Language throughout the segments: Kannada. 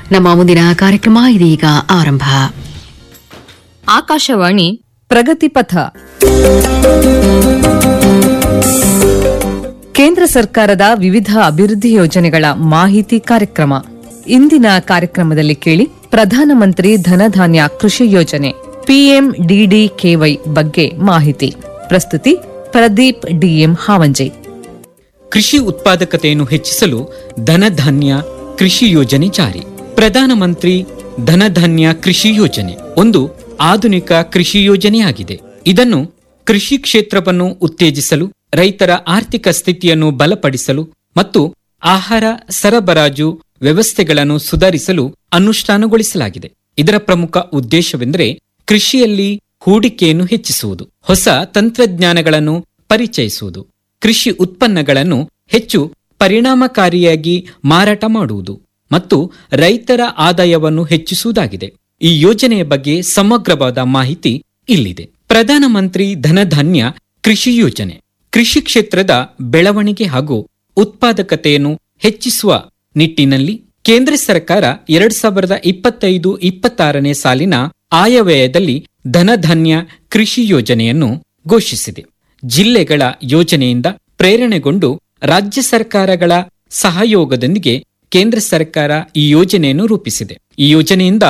ನಮ್ಮ ಮುಂದಿನ ಕಾರ್ಯಕ್ರಮ ಇದೀಗ ಆರಂಭ. ಆಕಾಶವಾಣಿ ಪ್ರಗತಿಪಥ. ಕೇಂದ್ರ ಸರ್ಕಾರದ ವಿವಿಧ ಅಭಿವೃದ್ಧಿ ಯೋಜನೆಗಳ ಮಾಹಿತಿ ಕಾರ್ಯಕ್ರಮ. ಇಂದಿನ ಕಾರ್ಯಕ್ರಮದಲ್ಲಿ ಕೇಳಿ ಪ್ರಧಾನಮಂತ್ರಿ ಧನಧಾನ್ಯ ಕೃಷಿ ಯೋಜನೆ PMDDKY ಬಗ್ಗೆ ಮಾಹಿತಿ. ಪ್ರಸ್ತುತಿ ಪ್ರದೀಪ್ DM ಹಾವಂಜೆ. ಕೃಷಿ ಉತ್ಪಾದಕತೆಯನ್ನು ಹೆಚ್ಚಿಸಲು ಧನಧಾನ್ಯ ಕೃಷಿ ಯೋಜನೆ ಜಾರಿ. ಪ್ರಧಾನಮಂತ್ರಿ ಧನಧಾನ್ಯ ಕೃಷಿ ಯೋಜನೆ ಒಂದು ಆಧುನಿಕ ಕೃಷಿ ಯೋಜನೆಯಾಗಿದೆ. ಇದನ್ನು ಕೃಷಿ ಕ್ಷೇತ್ರವನ್ನು ಉತ್ತೇಜಿಸಲು, ರೈತರ ಆರ್ಥಿಕ ಸ್ಥಿತಿಯನ್ನು ಬಲಪಡಿಸಲು ಮತ್ತು ಆಹಾರ ಸರಬರಾಜು ವ್ಯವಸ್ಥೆಗಳನ್ನು ಸುಧಾರಿಸಲು ಅನುಷ್ಠಾನಗೊಳಿಸಲಾಗಿದೆ. ಇದರ ಪ್ರಮುಖ ಉದ್ದೇಶವೆಂದರೆ ಕೃಷಿಯಲ್ಲಿ ಹೂಡಿಕೆಯನ್ನು ಹೆಚ್ಚಿಸುವುದು, ಹೊಸ ತಂತ್ರಜ್ಞಾನಗಳನ್ನು ಪರಿಚಯಿಸುವುದು, ಕೃಷಿ ಉತ್ಪನ್ನಗಳನ್ನು ಹೆಚ್ಚು ಪರಿಣಾಮಕಾರಿಯಾಗಿ ಮಾರಾಟ ಮಾಡುವುದು ಮತ್ತು ರೈತರ ಆದಾಯವನ್ನು ಹೆಚ್ಚಿಸುವುದಾಗಿದೆ. ಈ ಯೋಜನೆಯ ಬಗ್ಗೆ ಸಮಗ್ರವಾದ ಮಾಹಿತಿ ಇಲ್ಲಿದೆ. ಪ್ರಧಾನಮಂತ್ರಿ ಧನಧಾನ್ಯ ಕೃಷಿ ಯೋಜನೆ ಕೃಷಿ ಕ್ಷೇತ್ರದ ಬೆಳವಣಿಗೆ ಹಾಗೂ ಉತ್ಪಾದಕತೆಯನ್ನು ಹೆಚ್ಚಿಸುವ ನಿಟ್ಟಿನಲ್ಲಿ ಕೇಂದ್ರ ಸರ್ಕಾರ 2025-26ನೇ ಸಾಲಿನ ಆಯವ್ಯಯದಲ್ಲಿ ಧನಧಾನ್ಯ ಕೃಷಿ ಯೋಜನೆಯನ್ನು ಘೋಷಿಸಿದೆ. ಜಿಲ್ಲೆಗಳ ಯೋಜನೆಯಿಂದ ಪ್ರೇರಣೆಗೊಂಡು ರಾಜ್ಯ ಸರ್ಕಾರಗಳ ಸಹಯೋಗದೊಂದಿಗೆ ಕೇಂದ್ರ ಸರ್ಕಾರ ಈ ಯೋಜನೆಯನ್ನು ರೂಪಿಸಿದೆ. ಈ ಯೋಜನೆಯಿಂದ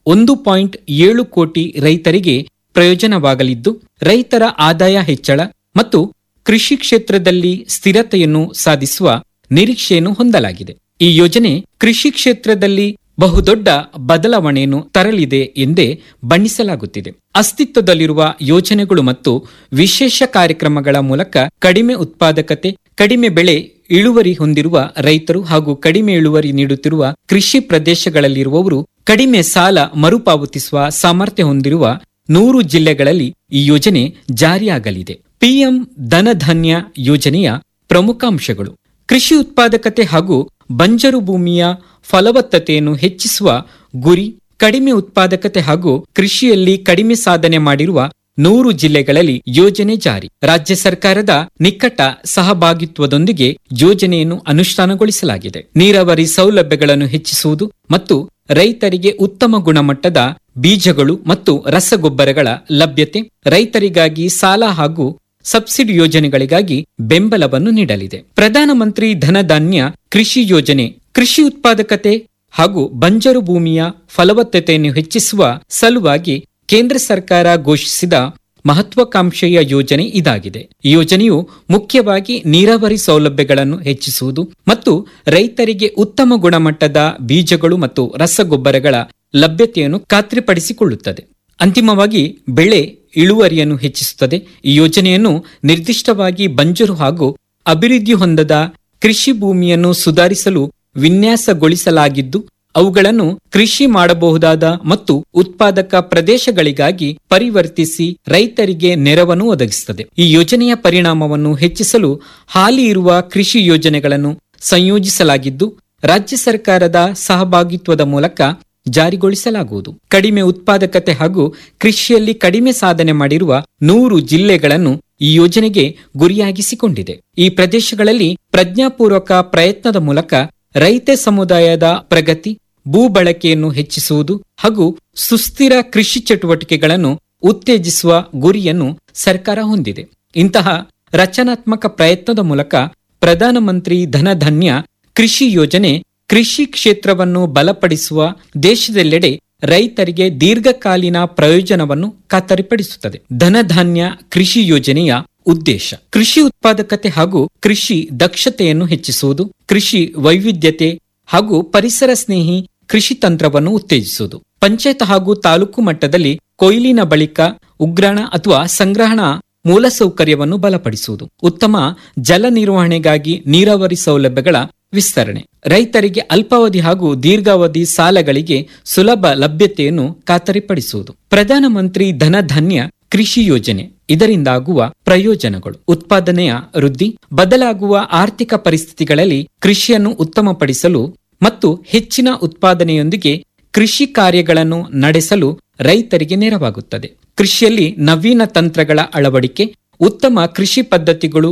1.7 ಕೋಟಿ ರೈತರಿಗೆ ಪ್ರಯೋಜನವಾಗಲಿದ್ದು, ರೈತರ ಆದಾಯ ಹೆಚ್ಚಳ ಮತ್ತು ಕೃಷಿ ಕ್ಷೇತ್ರದಲ್ಲಿ ಸ್ಥಿರತೆಯನ್ನು ಸಾಧಿಸುವ ನಿರೀಕ್ಷೆಯನ್ನು ಹೊಂದಲಾಗಿದೆ. ಈ ಯೋಜನೆ ಕೃಷಿ ಕ್ಷೇತ್ರದಲ್ಲಿ ಬಹುದೊಡ್ಡ ಬದಲಾವಣೆಯನ್ನು ತರಲಿದೆ ಎಂದೇ ಬಣ್ಣಿಸಲಾಗುತ್ತಿದೆ. ಅಸ್ತಿತ್ವದಲ್ಲಿರುವ ಯೋಜನೆಗಳು ಮತ್ತು ವಿಶೇಷ ಕಾರ್ಯಕ್ರಮಗಳ ಮೂಲಕ ಕಡಿಮೆ ಉತ್ಪಾದಕತೆ, ಕಡಿಮೆ ಬೆಳೆ ಇಳುವರಿ ಹೊಂದಿರುವ ರೈತರು ಹಾಗೂ ಕಡಿಮೆ ಇಳುವರಿ ನೀಡುತ್ತಿರುವ ಕೃಷಿ ಪ್ರದೇಶಗಳಲ್ಲಿರುವವರು ಕಡಿಮೆ ಸಾಲ ಮರುಪಾವತಿಸುವ ಸಾಮರ್ಥ್ಯ ಹೊಂದಿರುವ 100 ಜಿಲ್ಲೆಗಳಲ್ಲಿ ಈ ಯೋಜನೆ ಜಾರಿಯಾಗಲಿದೆ. PM ಧನಧಾನ್ಯ ಯೋಜನೆಯ ಪ್ರಮುಖ ಅಂಶಗಳು: ಕೃಷಿ ಉತ್ಪಾದಕತೆ ಹಾಗೂ ಬಂಜರು ಭೂಮಿಯ ಫಲವತ್ತತೆಯನ್ನು ಹೆಚ್ಚಿಸುವ ಗುರಿ, ಕಡಿಮೆ ಉತ್ಪಾದಕತೆ ಹಾಗೂ ಕೃಷಿಯಲ್ಲಿ ಕಡಿಮೆ ಸಾಧನೆ ಮಾಡಿರುವ 100 ಜಿಲ್ಲೆಗಳಲ್ಲಿ ಯೋಜನೆ ಜಾರಿ. ರಾಜ್ಯ ಸರ್ಕಾರದ ನಿಕಟ ಸಹಭಾಗಿತ್ವದೊಂದಿಗೆ ಯೋಜನೆಯನ್ನು ಅನುಷ್ಠಾನಗೊಳಿಸಲಾಗಿದೆ. ನೀರಾವರಿ ಸೌಲಭ್ಯಗಳನ್ನು ಹೆಚ್ಚಿಸುವುದು ಮತ್ತು ರೈತರಿಗೆ ಉತ್ತಮ ಗುಣಮಟ್ಟದ ಬೀಜಗಳು ಮತ್ತು ರಸಗೊಬ್ಬರಗಳ ಲಭ್ಯತೆ, ರೈತರಿಗಾಗಿ ಸಾಲ ಹಾಗೂ ಸಬ್ಸಿಡಿ ಯೋಜನೆಗಳಿಗಾಗಿ ಬೆಂಬಲವನ್ನು ನೀಡಲಿದೆ. ಪ್ರಧಾನಮಂತ್ರಿ ಧನಧಾನ್ಯ ಕೃಷಿ ಯೋಜನೆ ಕೃಷಿ ಉತ್ಪಾದಕತೆ ಹಾಗೂ ಬಂಜರು ಭೂಮಿಯ ಫಲವತ್ತತೆಯನ್ನು ಹೆಚ್ಚಿಸುವ ಸಲುವಾಗಿ ಕೇಂದ್ರ ಸರ್ಕಾರ ಘೋಷಿಸಿದ ಮಹತ್ವಾಕಾಂಕ್ಷೆಯ ಯೋಜನೆ ಇದಾಗಿದೆ. ಈ ಯೋಜನೆಯು ಮುಖ್ಯವಾಗಿ ನೀರಾವರಿ ಸೌಲಭ್ಯಗಳನ್ನು ಹೆಚ್ಚಿಸುವುದು ಮತ್ತು ರೈತರಿಗೆ ಉತ್ತಮ ಗುಣಮಟ್ಟದ ಬೀಜಗಳು ಮತ್ತು ರಸಗೊಬ್ಬರಗಳ ಲಭ್ಯತೆಯನ್ನು ಖಾತ್ರಿಪಡಿಸಿಕೊಳ್ಳುತ್ತದೆ. ಅಂತಿಮವಾಗಿ ಬೆಳೆ ಇಳುವರಿಯನ್ನು ಹೆಚ್ಚಿಸುತ್ತದೆ. ಈ ಯೋಜನೆಯನ್ನು ನಿರ್ದಿಷ್ಟವಾಗಿ ಬಂಜರು ಹಾಗೂ ಅಭಿವೃದ್ಧಿ ಹೊಂದದ ಕೃಷಿ ಭೂಮಿಯನ್ನು ಸುಧಾರಿಸಲು ವಿನ್ಯಾಸಗೊಳಿಸಲಾಗಿದ್ದು, ಅವುಗಳನ್ನು ಕೃಷಿ ಮಾಡಬಹುದಾದ ಮತ್ತು ಉತ್ಪಾದಕ ಪ್ರದೇಶಗಳಿಗಾಗಿ ಪರಿವರ್ತಿಸಿ ರೈತರಿಗೆ ನೆರವನ್ನು ಒದಗಿಸುತ್ತದೆ. ಈ ಯೋಜನೆಯ ಪರಿಣಾಮವನ್ನು ಹೆಚ್ಚಿಸಲು ಹಾಲಿ ಇರುವ ಕೃಷಿ ಯೋಜನೆಗಳನ್ನು ಸಂಯೋಜಿಸಲಾಗಿದ್ದು, ರಾಜ್ಯ ಸರ್ಕಾರದ ಸಹಭಾಗಿತ್ವದ ಮೂಲಕ ಜಾರಿಗೊಳಿಸಲಾಗುವುದು. ಕಡಿಮೆ ಉತ್ಪಾದಕತೆ ಹಾಗೂ ಕೃಷಿಯಲ್ಲಿ ಕಡಿಮೆ ಸಾಧನೆ ಮಾಡಿರುವ 100 ಜಿಲ್ಲೆಗಳನ್ನು ಈ ಯೋಜನೆಗೆ ಗುರಿಯಾಗಿಸಿಕೊಂಡಿದೆ. ಈ ಪ್ರದೇಶಗಳಲ್ಲಿ ಪ್ರಜ್ಞಾಪೂರ್ವಕ ಪ್ರಯತ್ನದ ಮೂಲಕ ರೈತ ಸಮುದಾಯದ ಪ್ರಗತಿ, ಭೂ ಬಳಕೆಯನ್ನು ಹೆಚ್ಚಿಸುವುದು ಹಾಗೂ ಸುಸ್ಥಿರ ಕೃಷಿ ಚಟುವಟಿಕೆಗಳನ್ನು ಉತ್ತೇಜಿಸುವ ಗುರಿಯನ್ನು ಸರ್ಕಾರ ಹೊಂದಿದೆ. ಇಂತಹ ರಚನಾತ್ಮಕ ಪ್ರಯತ್ನದ ಮೂಲಕ ಪ್ರಧಾನಮಂತ್ರಿ ಧನಧಾನ್ಯ ಕೃಷಿ ಯೋಜನೆ ಕೃಷಿ ಕ್ಷೇತ್ರವನ್ನು ಬಲಪಡಿಸುವ, ದೇಶದೆಲ್ಲೆಡೆ ರೈತರಿಗೆ ದೀರ್ಘಕಾಲೀನ ಪ್ರಯೋಜನವನ್ನು ಖಾತರಿಪಡಿಸುತ್ತದೆ. ಧನಧಾನ್ಯ ಕೃಷಿ ಯೋಜನೆಯ ಉದ್ದೇಶ ಕೃಷಿ ಉತ್ಪಾದಕತೆ ಹಾಗೂ ಕೃಷಿ ದಕ್ಷತೆಯನ್ನು ಹೆಚ್ಚಿಸುವುದು, ಕೃಷಿ ವೈವಿಧ್ಯತೆ ಹಾಗೂ ಪರಿಸರ ಸ್ನೇಹಿ ಕೃಷಿ ತಂತ್ರವನ್ನು ಉತ್ತೇಜಿಸುವುದು, ಪಂಚಾಯತ್ ಹಾಗೂ ತಾಲೂಕು ಮಟ್ಟದಲ್ಲಿ ಕೊಯ್ಲಿನ ಬಳಿಕ ಉಗ್ರಾಣ ಅಥವಾ ಸಂಗ್ರಹಣಾ ಮೂಲಸೌಕರ್ಯವನ್ನು ಬಲಪಡಿಸುವುದು, ಉತ್ತಮ ಜಲ ನಿರ್ವಹಣೆಗಾಗಿ ನೀರಾವರಿ ಸೌಲಭ್ಯಗಳ ವಿಸ್ತರಣೆ, ರೈತರಿಗೆ ಅಲ್ಪಾವಧಿ ಹಾಗೂ ದೀರ್ಘಾವಧಿ ಸಾಲಗಳಿಗೆ ಸುಲಭ ಲಭ್ಯತೆಯನ್ನು ಖಾತರಿಪಡಿಸುವುದು. ಪ್ರಧಾನಮಂತ್ರಿ ಧನಧಾನ್ಯ ಕೃಷಿ ಯೋಜನೆ ಇದರಿಂದಾಗುವ ಪ್ರಯೋಜನಗಳು: ಉತ್ಪಾದನೆಯ ವೃದ್ಧಿ, ಬದಲಾಗುವ ಆರ್ಥಿಕ ಪರಿಸ್ಥಿತಿಗಳಲ್ಲಿ ಕೃಷಿಯನ್ನು ಉತ್ತಮಪಡಿಸಲು ಮತ್ತು ಹೆಚ್ಚಿನ ಉತ್ಪಾದನೆಯೊಂದಿಗೆ ಕೃಷಿ ಕಾರ್ಯಗಳನ್ನು ನಡೆಸಲು ರೈತರಿಗೆ ನೆರವಾಗುತ್ತದೆ. ಕೃಷಿಯಲ್ಲಿ ನವೀನ ತಂತ್ರಗಳ ಅಳವಡಿಕೆ, ಉತ್ತಮ ಕೃಷಿ ಪದ್ಧತಿಗಳು